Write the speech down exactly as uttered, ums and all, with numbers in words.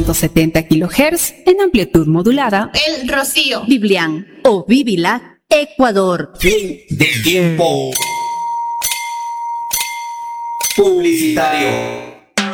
ciento setenta kilohertz en amplitud modulada. El Rocío. Biblian o Bibilac, Ecuador. Fin del tiempo publicitario.